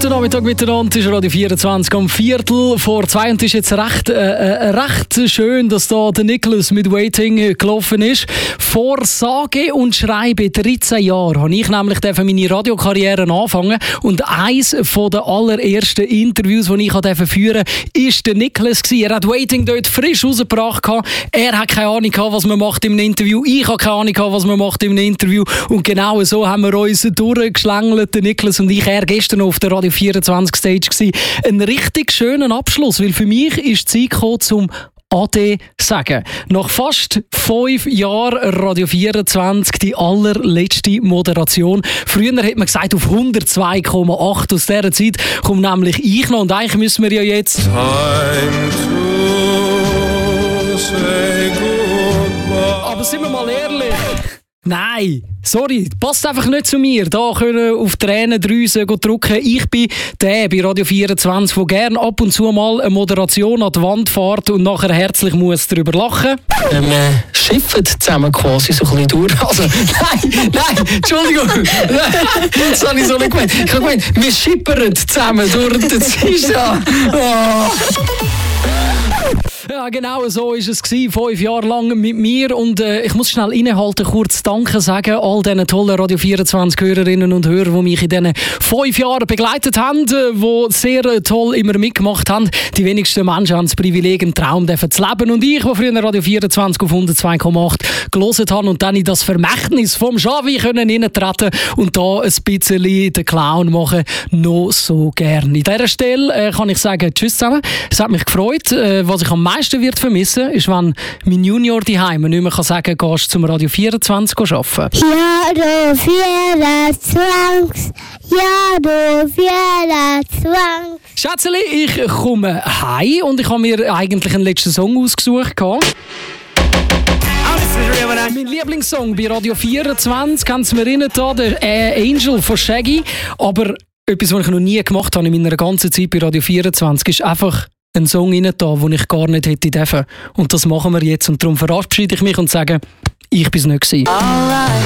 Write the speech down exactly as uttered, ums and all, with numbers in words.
Guten Nachmittag miteinander, es ist Radio vierundzwanzig am Viertel vor zwei und es ist jetzt recht, äh, recht schön, dass da der Nicholas mit Waiting gelaufen ist. Vor sage und schreibe dreizehn Jahren habe ich nämlich meine Radiokarriere angefangen und eines der allerersten Interviews, die ich führen durfte, war der Nicholas. Er hat Waiting dort frisch rausgebracht. Er hat keine Ahnung, was man macht in einem Interview. Ich habe keine Ahnung, was man macht in einem Interview. Und genau so haben wir uns durchgeschlängelt, der Nicholas und ich. Er gestern auf der Radio vierundzwanzig Stage gewesen. Ein richtig schöner Abschluss, weil für mich ist die Zeit gekommen, zum Ade sagen. Nach fast fünf Jahren Radio vierundzwanzig, die allerletzte Moderation. Früher hat man gesagt, auf hundertzwei Komma acht. Aus dieser Zeit kommt nämlich ich noch. Und eigentlich müssen wir ja jetzt... Time to say goodbye. Aber sind wir mal ehrlich... Nein, sorry, passt einfach nicht zu mir. Da können auf Tränendrüsen drücken. Ich bin der bei Radio vierundzwanzig, der gerne ab und zu mal eine Moderation an die Wand fährt und nachher herzlich muss darüber lachen. Ähm, äh, schiffen zusammen quasi so ein bisschen durch. Also, nein, nein, Entschuldigung. Das habe ich so nicht gemeint. Ich habe gemeint, wir schippern zusammen durch den Zista. Oh. Ja, genau so war es gewesen, fünf Jahre lang mit mir und äh, ich muss schnell innehalten, kurz Danke sagen all diesen tollen Radio vierundzwanzig Hörerinnen und Hörer, die mich in diesen fünf Jahren begleitet haben, äh, die sehr äh, toll immer mitgemacht haben. Die wenigsten Menschen haben das Privileg, einen Traum zu leben und ich, der früher Radio vierundzwanzig auf hundertzwei Komma acht gehört habe und dann in das Vermächtnis vom Xavi können hineintreten und da ein bisschen den Clown machen, noch so gerne. In dieser Stelle äh, kann ich sagen, tschüss zusammen. Es hat mich gefreut. Äh, was ich am meisten wird vermissen, ist, wenn mein Junior daheim nicht mehr kann sagen, gehst zum Radio vierundzwanzig arbeiten. Radio vierundzwanzig, Radio vierundzwanzig. Schätzeli, ich komme heim und ich habe mir eigentlich einen letzten Song ausgesucht. Mein Lieblingssong bei Radio vierundzwanzig, kannst du mir erinnern, der äh, Angel von Shaggy. Aber etwas, was ich noch nie gemacht habe in meiner ganzen Zeit bei Radio vierundzwanzig, ist einfach einen Song rein da, den ich gar nicht hätte dürfen. Und das machen wir jetzt. Und darum verabschiede ich mich und sage, ich bin es nicht gewesen.